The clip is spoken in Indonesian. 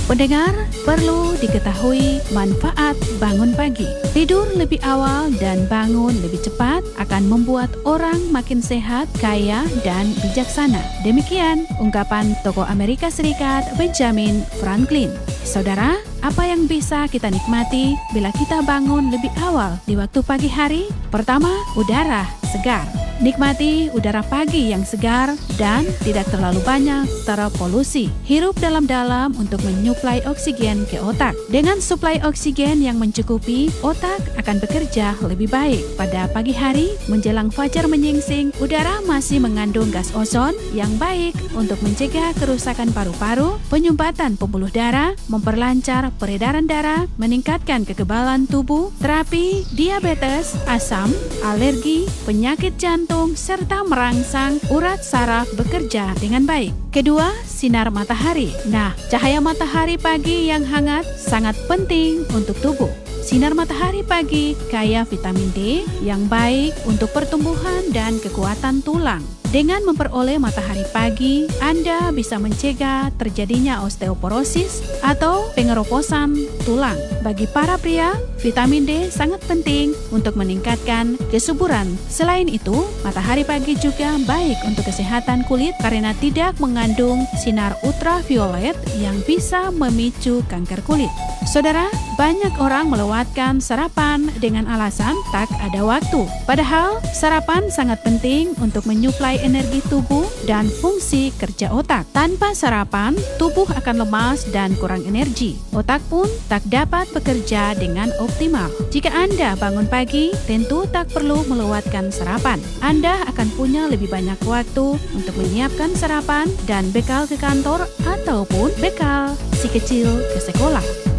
Pendengar, perlu diketahui manfaat bangun pagi. Tidur lebih awal dan bangun lebih cepat akan membuat orang makin sehat, kaya, dan bijaksana. Demikian ungkapan tokoh Amerika Serikat Benjamin Franklin. Saudara, apa yang bisa kita nikmati bila kita bangun lebih awal di waktu pagi hari? Pertama, udara segar. Nikmati udara pagi yang segar dan tidak terlalu banyak terpolusi. Hirup dalam-dalam untuk menyuplai oksigen ke otak. Dengan suplai oksigen yang mencukupi, otak akan bekerja lebih baik. Pada pagi hari, menjelang fajar menyingsing, udara masih mengandung gas ozon yang baik untuk mencegah kerusakan paru-paru, penyumbatan pembuluh darah, memperlancar peredaran darah, meningkatkan kekebalan tubuh, terapi diabetes, asam, alergi, penyakit jantung, serta merangsang urat saraf bekerja dengan baik. Kedua, sinar matahari. Nah, cahaya matahari pagi yang hangat sangat penting untuk tubuh. Sinar matahari pagi kaya vitamin D yang baik untuk pertumbuhan dan kekuatan tulang. Dengan memperoleh matahari pagi, Anda bisa mencegah terjadinya osteoporosis atau pengeroposan tulang. Bagi para pria, vitamin D sangat penting untuk meningkatkan kesuburan. Selain itu, matahari pagi juga baik untuk kesehatan kulit karena tidak mengandung sinar ultraviolet yang bisa memicu kanker kulit. Saudara, banyak orang melewatkan sarapan dengan alasan tak ada waktu. Padahal, sarapan sangat penting untuk menyuplai energi tubuh dan fungsi kerja otak. Tanpa sarapan, tubuh akan lemas dan kurang energi. Otak pun tak dapat bekerja dengan optimal. Jika Anda bangun pagi, tentu tak perlu melewatkan sarapan. Anda akan punya lebih banyak waktu untuk menyiapkan sarapan dan bekal ke kantor ataupun bekal si kecil ke sekolah.